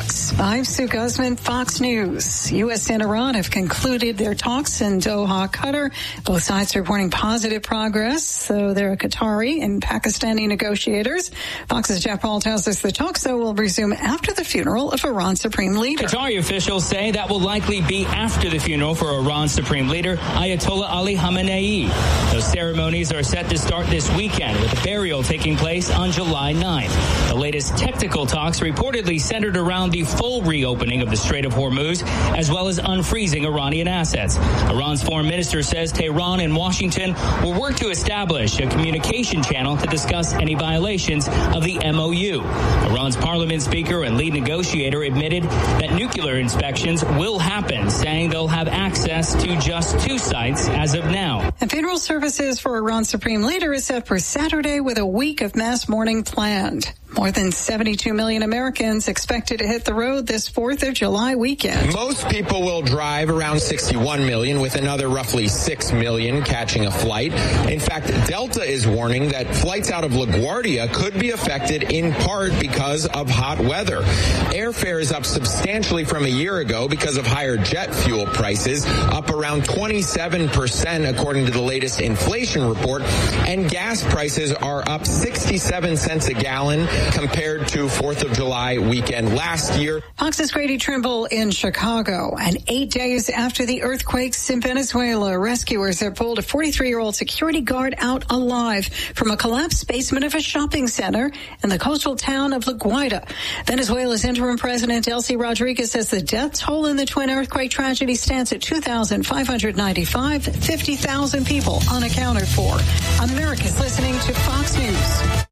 talks. I'm Sue Guzman, Fox News. U.S. and Iran have concluded their talks in Doha, Qatar. Both sides reporting positive progress. So there are Qatari and Pakistani negotiators. Fox's Jeff Paul tells us the talks, though, will resume after the funeral of Iran's supreme leader. Qatari officials say that will likely be after the funeral for Iran's supreme leader, Ayatollah Ali Khamenei. Those ceremonies are set to start this weekend, with the burial taking place on July 9th. The latest technical talks reportedly centered around the full reopening of the Strait of Hormuz, as well as unfreezing Iranian assets. Iran's foreign minister says Tehran and Washington will work to establish a communication channel to discuss any violations of the MOU. Iran's parliament speaker and lead negotiator admitted that nuclear inspections will happen, saying they'll have access to just 2 sites as of now. And funeral services for Iran's supreme leader is set for Saturday, with a week of mass mourning planned. More than 72 million Americans expected to hit the road this 4th of July weekend. Most people will drive, around 61 million, with another roughly 6 million catching a flight. In fact, Delta is warning that flights out of LaGuardia could be affected in part because of hot weather. Airfare is up substantially from a year ago because of higher jet fuel prices, up around 27% according to the latest inflation report, and gas prices are up 67 cents a gallon compared to 4th of July weekend last year. Fox's Grady Trimble in Chicago. And 8 days after the earthquakes in Venezuela, rescuers have pulled a 43-year-old security guard out alive from a collapsed basement of a shopping center in the coastal town of La Guaira. Venezuela's interim president, Delcy Rodriguez, says the death toll in the twin earthquake tragedy stands at 2,595, 50,000 people unaccounted for. America's listening to Fox News.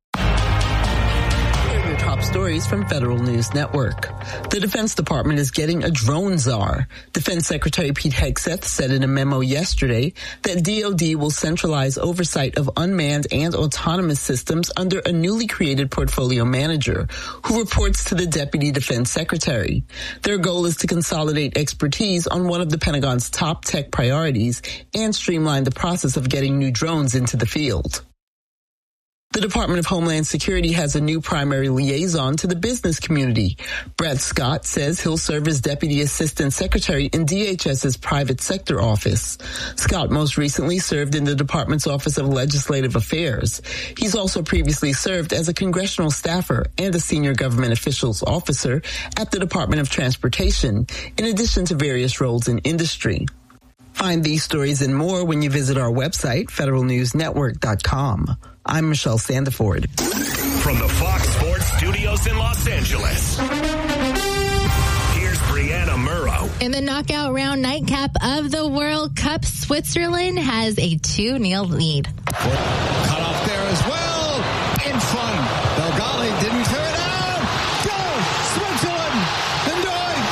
Top stories from Federal News Network. The Defense Department is getting a drone czar. Defense Secretary Pete Hegseth said in a memo yesterday that DoD will centralize oversight of unmanned and autonomous systems under a newly created portfolio manager who reports to the Deputy Defense Secretary. Their goal is to consolidate expertise on one of the Pentagon's top tech priorities and streamline the process of getting new drones into the field. The Department of Homeland Security has a new primary liaison to the business community. Brett Scott says he'll serve as Deputy Assistant Secretary in DHS's private sector office. Scott most recently served in the department's Office of Legislative Affairs. He's also previously served as a congressional staffer and a senior government officials officer at the Department of Transportation, in addition to various roles in industry. Find these stories and more when you visit our website, federalnewsnetwork.com. I'm Michelle Sandiford. From the Fox Sports Studios in Los Angeles, here's Brianna Murrow. In the knockout round nightcap of the World Cup, Switzerland has a 2-0 lead. Cut off there as well. In front. Belgali didn't clear it out. Go! Switzerland! Enjoy!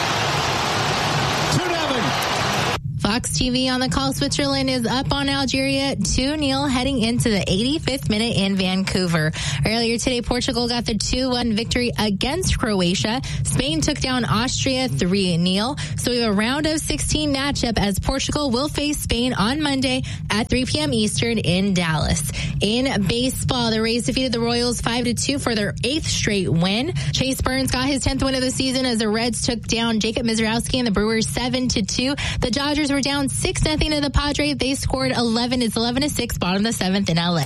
2-0. Fox TV on the call. Switzerland is up on Algeria 2-0 heading into the 85th minute in Vancouver. Earlier today, Portugal got the 2-1 victory against Croatia. Spain took down Austria 3-0. So we have a round of 16 matchup as Portugal will face Spain on Monday at 3 p.m. Eastern in Dallas. In baseball, the Rays defeated the Royals 5-2 for their 8th straight win. Chase Burns got his 10th win of the season as the Reds took down Jacob Mizraowski and the Brewers 7-2. The Dodgers were down 6-0 to the Padres. They scored 11. It's 11-6, bottom of the 7th in LA.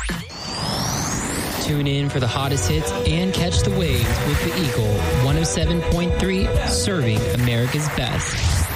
Tune in for the hottest hits and catch the waves with the Eagle 107.3, serving America's best.